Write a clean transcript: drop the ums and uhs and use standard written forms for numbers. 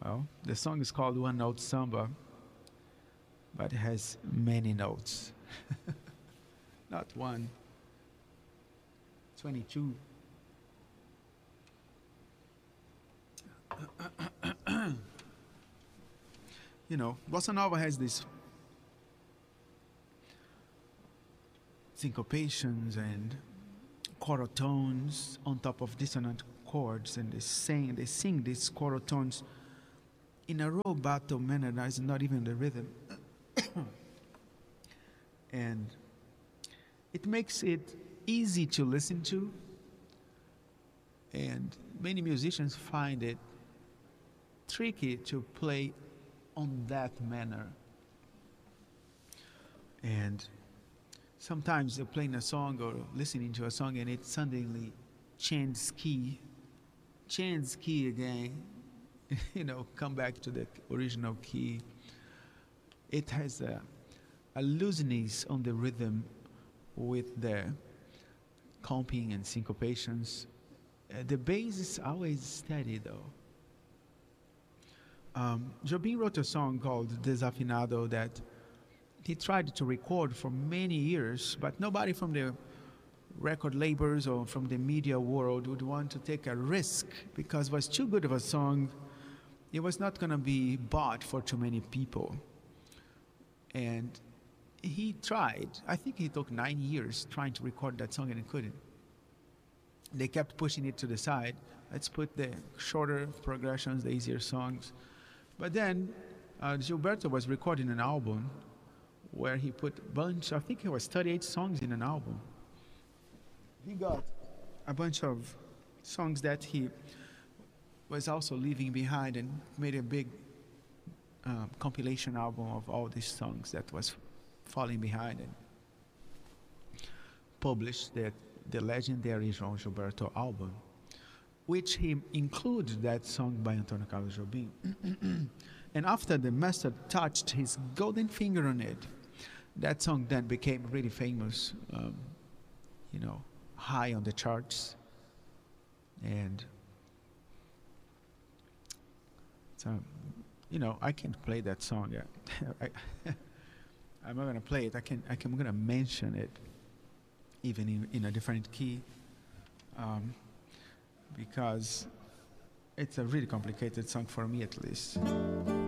Well, the song is called One Note Samba, but it has many notes. Not one, 22. You know, bossa nova has these syncopations and choral tones on top of dissonant chords, and they sing these choral tones in a rubato manner that is not even the rhythm. And it makes it easy to listen to, and many musicians find it tricky to play on that manner. And sometimes you're playing a song or listening to a song and it suddenly changes key again, come back to the original key. It has a looseness on the rhythm with the comping and syncopations. The bass is always steady though. Jobim wrote a song called Desafinado that he tried to record for many years, but nobody from the record labels or from the media world would want to take a risk because it was too good of a song. It was not going to be bought for too many people. And he tried. I think he took 9 years trying to record that song and he couldn't. They kept pushing it to the side. Let's put the shorter progressions, the easier songs. But then Gilberto was recording an album where he put a bunch, I think it was 38 songs in an album. He got a bunch of songs that he was also leaving behind and made a big compilation album of all these songs that was falling behind and published the legendary João Gilberto album, which he included that song by Antônio Carlos Jobim. And after the master touched his golden finger on it, that song then became really famous, high on the charts. And so, I can't play that song yet. I'm not going to play it. I'm going to mention it, even in a different key. Because it's a really complicated song for me, at least.